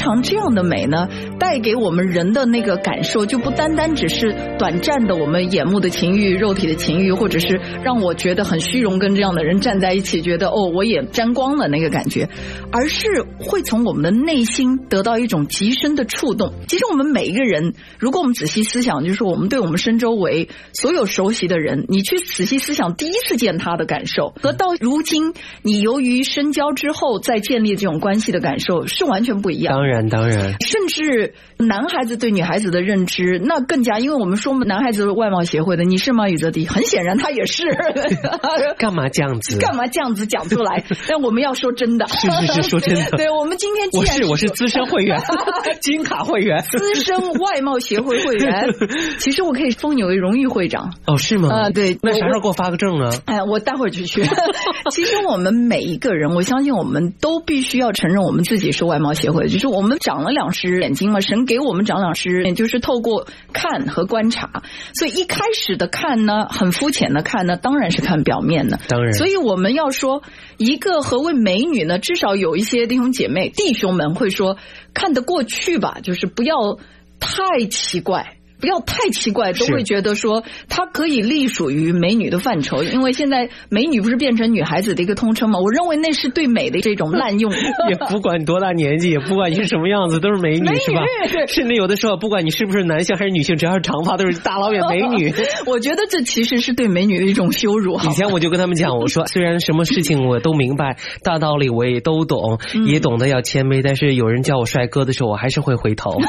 常这样的美呢，带给我们人的那个感受就不单单只是短暂的我们眼目的情欲、肉体的情欲，或者是让我觉得很虚荣跟这样的人站在一起觉得我也沾光了那个感觉，而是会从我们的内心得到一种极深的触动。其实我们每一个人，如果我们仔细思想，就是说我们对我们身周围所有熟悉的人，你去仔细思想第一次见他的感受和到如今你由于深交之后再建立这种关系的感受是完全不一样。 当然甚至男孩子对女孩子的认知那更加，因为我们说男孩子是外貌协会的，你是吗宇泽迪？很显然他也是干嘛这样子讲出来但我们要说真的是说真的对，我们今天既然我是资深会员金卡会员， 资深外貌协会会员其实我可以封你为荣誉会长。 是吗？ 对， 那啥时候给我发个证呢？ 我待会儿就去其实我们每一个人，我相信我们都必须要承认我们自己是外貌协会，就是我们长了两只眼睛嘛，神给我们长两只眼，就是透过看和观察。所以一开始的看呢，很肤浅的看呢，当然是看表面的， 当然。 所以我们要说一个何谓美女呢，至少有一些弟兄姐妹弟兄们会说看得过去吧，就是不要太奇怪，都会觉得说她可以隶属于美女的范畴，因为现在美女不是变成女孩子的一个通称吗？我认为那是对美的这种滥用也不管多大年纪，也不管你是什么样子，都是美女是吧？甚至有的时候不管你是不是男性还是女性，只要是长发都是大老远美女我觉得这其实是对美女的一种羞辱。 以前我就跟他们讲，我说虽然什么事情我都明白，大道理我也都懂，也懂得要谦卑，但是有人叫我帅哥的时候我还是会回头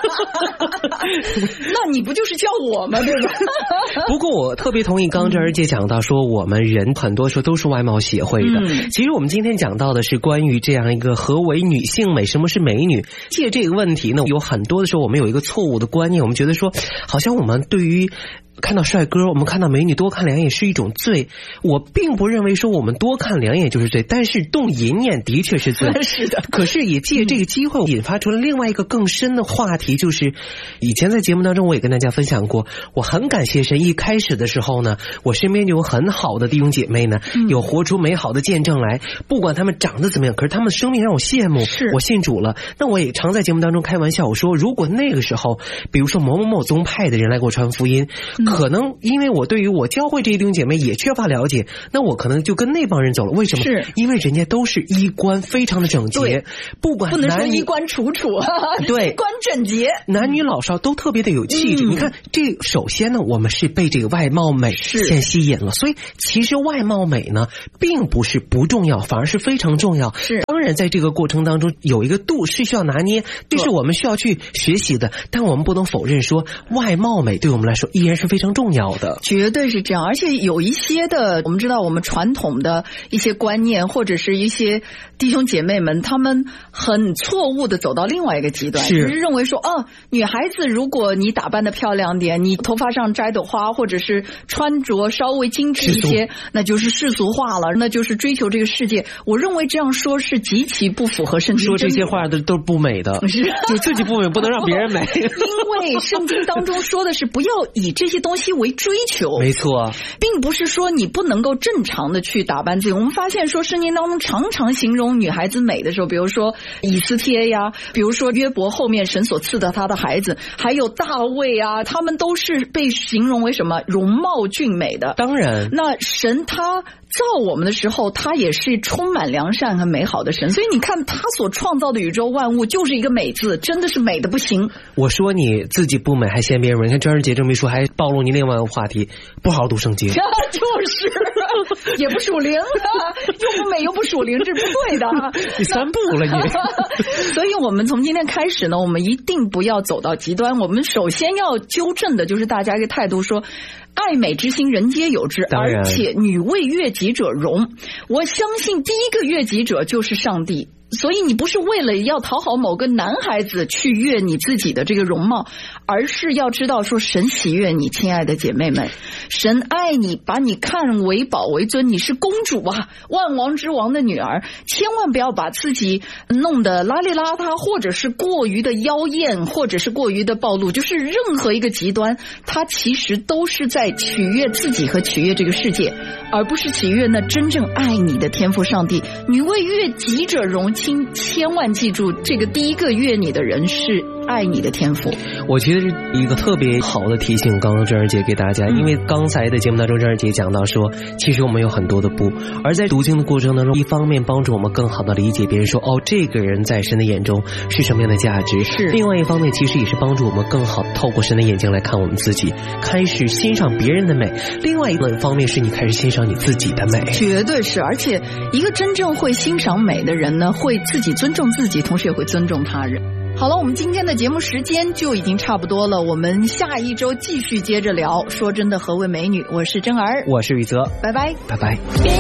那你不就是叫我吗？对吧不过我特别同意刚这儿姐讲到说我们人很多时候都是外貌协会的，其实我们今天讲到的是关于这样一个何为女性美，什么是美女。借这个问题呢，有很多的时候我们有一个错误的观念，我们觉得说好像我们对于看到帅哥，我们看到美女多看两眼是一种罪。我并不认为说我们多看两眼就是罪，但是动淫念的确是罪是的。 可是也借这个机会引发出了另外一个更深的话题，就是以前在节目当中我也跟大家分享过，我很感谢神，一开始的时候呢，我身边就有很好的弟兄姐妹呢，有活出美好的见证来，不管他们长得怎么样，可是他们的生命让我羡慕，我信主了。那我也常在节目当中开玩笑，我说如果那个时候比如说某某某宗派的人来给我传福音，可能因为我对于我教会这些弟兄姐妹也缺乏了解，那我可能就跟那帮人走了。为什么？是因为人家都是衣冠非常的整洁，不管不能说衣冠楚楚对， 衣冠整洁， 男女老少都特别的有气质。你看这首先呢，我们是被这个外貌美先吸引了，所以其实外貌美呢并不是不重要，反而是非常重要。是，当然在这个过程当中有一个度是需要拿捏，这是我们需要去学习的，但我们不能否认说外貌美对我们来说依然是非常重要的， 绝对是这样。而且有一些的我们知道我们传统的一些观念，或者是一些弟兄姐妹们他们很错误的走到另外一个极端，就是认为说女孩子如果你打扮的漂亮点，你头发上摘朵花，或者是穿着稍微精致一些，那就是世俗化了，那就是追求这个世界。我认为这样说是极其不符合圣经， 说这些话都不美的，就自己不美不能让别人美因为圣经当中说的是不要以这些东西为追求， 没错， 并不是说你不能够正常的去打扮自己。我们发现说圣经当中常常形容女孩子美的时候，比如说以斯帖呀，比如说约伯后面神所赐的他的孩子，还有大卫啊，他们都是被形容为什么容貌俊美的。 当然那神他造我们的时候，他也是充满良善和美好的神，所以你看他所创造的宇宙万物就是一个美字，真的是美的不行。 我说你自己不美还嫌别人美，你看张二姐这么一说还暴露你另外一个话题，不好好读圣经就是也不属灵又不美又不属灵，这不对的你三步了你所以我们从今天开始呢，我们一定不要走到极端。我们首先要纠正的就是大家一个态度，说爱美之心人皆有之，而且女为悦己者容。我相信第一个悦己者就是上帝，所以你不是为了要讨好某个男孩子去悦你自己的这个容貌，而是要知道说神喜悦你，亲爱的姐妹们，神爱你，把你看为宝为尊，你是公主啊，万王之王的女儿，千万不要把自己弄得邋里邋遢，或者是过于的妖艳，或者是过于的暴露，就是任何一个极端它其实都是在取悦自己和取悦这个世界，而不是取悦那真正爱你的天父上帝。女为悦己者容， 千万记住，这个第一个悦你的人是爱你的天赋。 我觉得是一个特别好的提醒，刚刚郑儿姐给大家，因为刚才的节目当中，郑儿姐讲到说，其实我们有很多的不，而在读经的过程当中，一方面帮助我们更好的理解别人，说这个人在神的眼中是什么样的价值， 是另外一方面其实也是帮助我们更好透过神的眼睛来看我们自己，开始欣赏别人的美，另外一个方面是你开始欣赏你自己的美。 绝对是，而且一个真正会欣赏美的人呢，会自己尊重自己，同时也会尊重他人。好了，我们今天的节目时间就已经差不多了，我们下一周继续接着聊。说真的，何为美女？我是真儿， 我是宇泽， 拜拜， 拜拜。